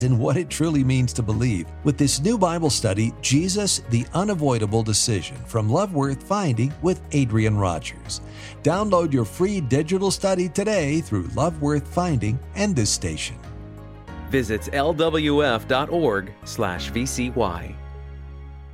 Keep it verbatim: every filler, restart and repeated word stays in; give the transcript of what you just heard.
in what it truly means to believe with this new Bible study, Jesus, the Unavoidable Decision, from Love Worth Finding with Adrian Rogers. Download your free digital study today through Love Worth Finding and this station. Visit L W F dot org slash V C Y.